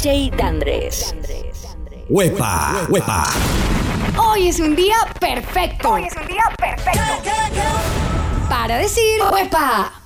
DJ Dandres. ¡Huepa! ¡Huepa! Hoy es un día perfecto. Para decir ¡huepa!